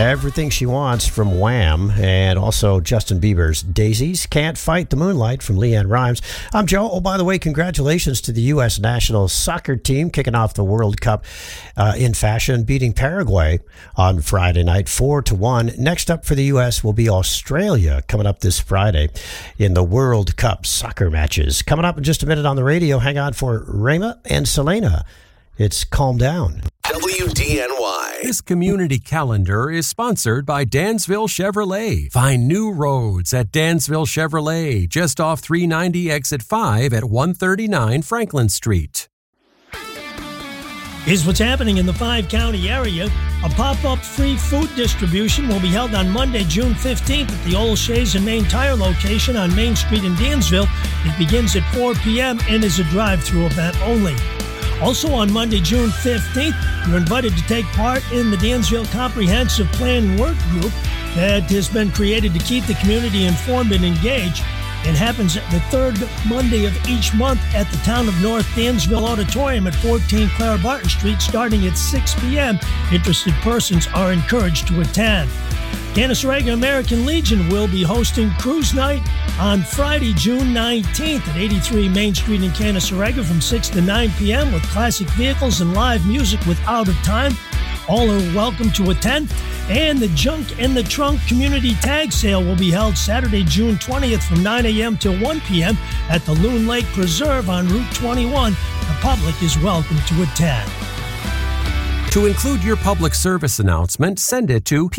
Everything She Wants from Wham, and also Justin Bieber's Daisies Can't Fight the Moonlight from Leanne Rimes. I'm Joe. Oh, by the way, congratulations to the U.S. national soccer team kicking off the World Cup in fashion, beating Paraguay on Friday night 4-1. Next up for the U.S. will be Australia coming up this Friday in the World Cup soccer matches. Coming up in just a minute on the radio, hang on for Rayma and Selena. It's Calm Down. WDNY. This community calendar is sponsored by Dansville Chevrolet. Find new roads at Dansville Chevrolet, just off 390 exit 5 at 139 Franklin Street. Here's what's happening in the 5-county area. A pop-up free food distribution will be held on Monday, June 15th at the Old Shays and Main Tire location on Main Street in Dansville. It begins at 4 p.m. and is a drive-through event only. Also on Monday, June 15th, you're invited to take part in the Dansville Comprehensive Plan Work Group that has been created to keep the community informed and engaged. It happens at the third Monday of each month at the Town of North Dansville Auditorium at 14 Clara Barton Street, starting at 6 p.m. Interested persons are encouraged to attend. Canaseraga American Legion will be hosting Cruise Night on Friday, June 19th at 83 Main Street in Canaseraga from 6 to 9 p.m. with classic vehicles and live music with Out of Time. All are welcome to attend. And the Junk in the Trunk Community Tag Sale will be held Saturday, June 20th from 9 a.m. till 1 p.m. at the Loon Lake Preserve on Route 21. The public is welcome to attend. To include your public service announcement, send it to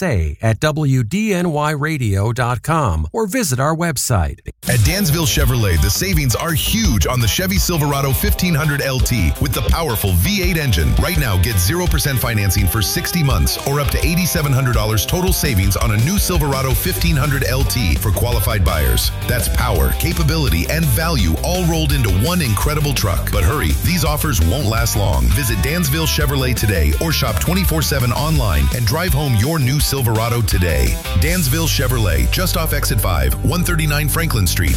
psa@wdnyradio.com or visit our website. At Dansville Chevrolet, the savings are huge on the Chevy Silverado 1500 LT with the powerful V8 engine. Right now, get 0% financing for 60 months or up to $8,700 total savings on a new Silverado 1500 LT for qualified buyers. That's power, capability, and value all rolled into one incredible truck. But hurry, these offers won't last long. Visit Dansville Chevrolet today or shop 24/7 online and drive home your new Silverado today. Dansville Chevrolet, just off exit 5, 139 Franklin Street.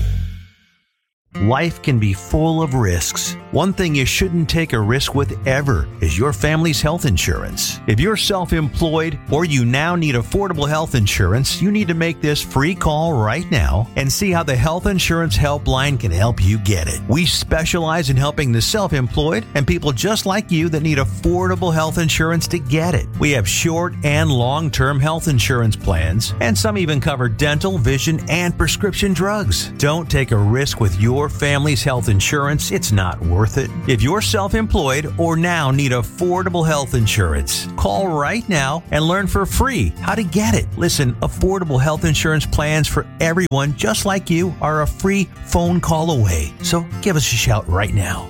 Life can be full of risks. One thing you shouldn't take a risk with ever is your family's health insurance. If you're self-employed or you now need affordable health insurance, you need to make this free call right now and see how the Health Insurance Helpline can help you get it. We specialize in helping the self-employed and people just like you that need affordable health insurance to get it. We have short and long-term health insurance plans, and some even cover dental, vision, and prescription drugs. Don't take a risk with your family's health insurance. It's not worth it. If you're self-employed or now need affordable health insurance, call right now and learn for free how to get it. Listen, affordable health insurance plans for everyone just like you are a free phone call away. So give us a shout right now.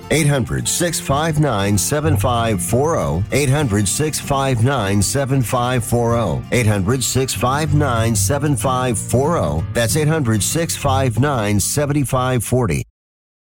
800-659-7540. 800-659-7540. 800-659-7540. That's 800-659-7540.